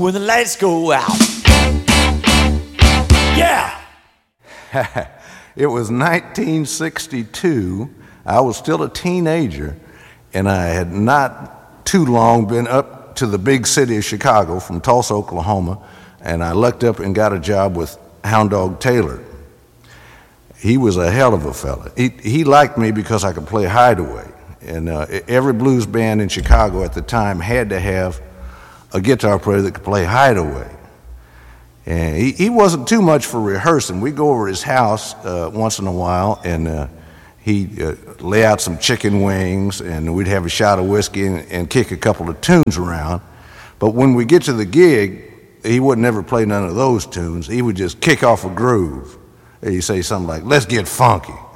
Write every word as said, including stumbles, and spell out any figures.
when the lights go out. Yeah! It was nineteen sixty-two. I was still a teenager, and I had not too long been up to the big city of Chicago from Tulsa, Oklahoma, and I lucked up and got a job with Hound Dog Taylor. He was a hell of a fella. He, he liked me because I could play hideaway, and uh, every blues band in Chicago at the time had to have a guitar player that could play hideaway. And he, he wasn't too much for rehearsing. We'd go over to his house uh, once in a while, and uh, he'd uh, lay out some chicken wings, and we'd have a shot of whiskey and, and kick a couple of tunes around. But when we get to the gig, he would never play none of those tunes. He would just kick off a groove. He'd say something like, "Let's get funky."